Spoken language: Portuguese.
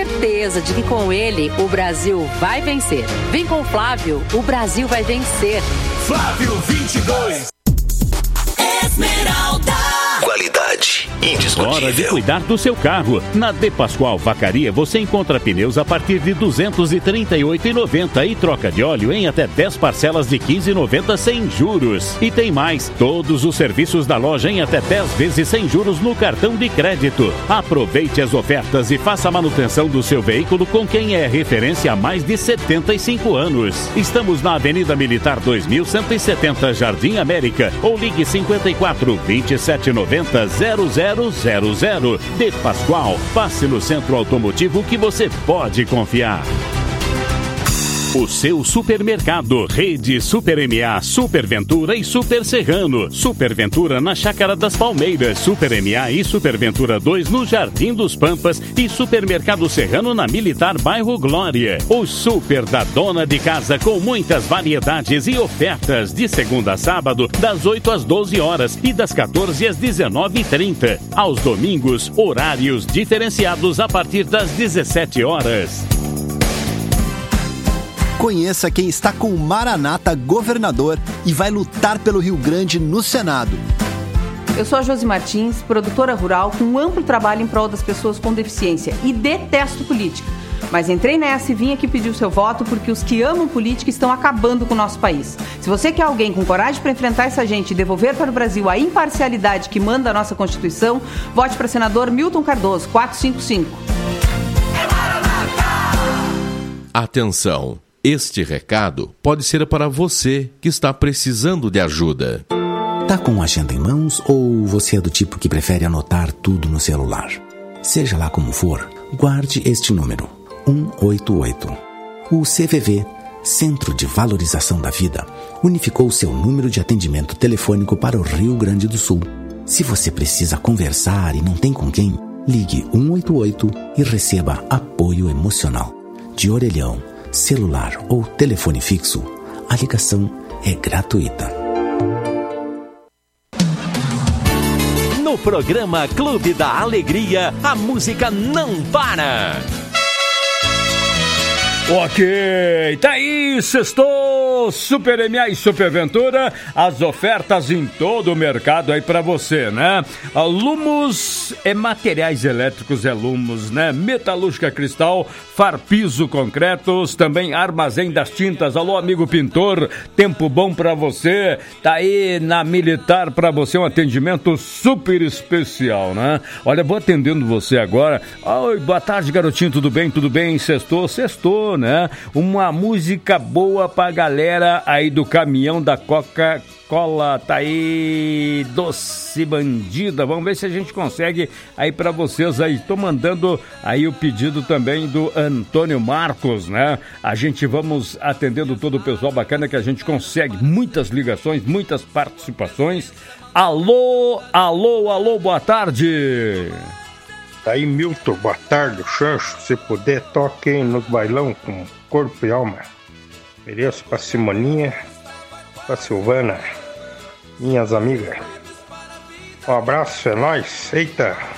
certeza de que com ele o Brasil vai vencer. Vem com o Flávio, o Brasil vai vencer. Flávio 22. Esmeralda. Qualidade indiscutível. Hora de cuidar do seu carro. Na De Pascoal Vacaria você encontra pneus a partir de R$ 238,90 e troca de óleo em até 10 parcelas de R$ 15,90 sem juros. E tem mais, todos os serviços da loja em até 10 vezes sem juros no cartão de crédito. Aproveite as ofertas e faça a manutenção do seu veículo com quem é referência há mais de 75 anos. Estamos na Avenida Militar 2170, Jardim América, ou ligue 54 2790 0000. De Pascoal, passe no centro automotivo que você pode confiar. O seu supermercado, Rede Super MA, Super Ventura e Super Serrano. Super Ventura na Chácara das Palmeiras, Super MA e Super Ventura 2 no Jardim dos Pampas e Supermercado Serrano na Militar Bairro Glória. O Super da Dona de Casa com muitas variedades e ofertas de segunda a sábado das 8 às 12 horas e das 14 às 19h30. Aos domingos, horários diferenciados a partir das 17 horas. Conheça quem está com o Maranata governador e vai lutar pelo Rio Grande no Senado. Eu sou a Josi Martins, produtora rural com um amplo trabalho em prol das pessoas com deficiência e detesto política. Mas entrei nessa e vim aqui pedir o seu voto porque os que amam política estão acabando com o nosso país. Se você quer alguém com coragem para enfrentar essa gente e devolver para o Brasil a imparcialidade que manda a nossa Constituição, vote para senador Milton Cardoso, 455. Atenção! Este recado pode ser para você que está precisando de ajuda. Tá com a agenda em mãos ou você é do tipo que prefere anotar tudo no celular? Seja lá como for, guarde este número, 188. O CVV, Centro de Valorização da Vida, unificou seu número de atendimento telefônico para o Rio Grande do Sul. Se você precisa conversar e não tem com quem, ligue 188 e receba apoio emocional. De orelhão, celular ou telefone fixo, a ligação é gratuita. No programa Clube da Alegria, a música não para. Ok, tá aí, sextou, Super MA e Super Ventura, as ofertas em todo o mercado aí pra você, né? A Lumos é materiais elétricos, é Lumos, né? Metalúrgica Cristal, Farpiso Concretos, também Armazém das Tintas. Alô, amigo pintor, tempo bom pra você, tá aí na Militar pra você, um atendimento super especial, né? Olha, vou atendendo você agora. Oi, boa tarde, garotinho, tudo bem? Tudo bem? Sextou, né? Uma música boa pra galera aí do caminhão da Coca-Cola, tá aí, Doce Bandida. Vamos ver se a gente consegue aí pra vocês aí. Tô mandando aí o pedido também do Antônio Marcos, né? A gente vamos atendendo todo o pessoal bacana que a gente consegue muitas ligações, muitas participações. Alô, boa tarde. Aí, Milton, boa tarde, Chancho. Se puder, toque aí no bailão com corpo e alma. Mereço pra Simoninha, pra Silvana, minhas amigas. Um abraço, é nóis. Eita!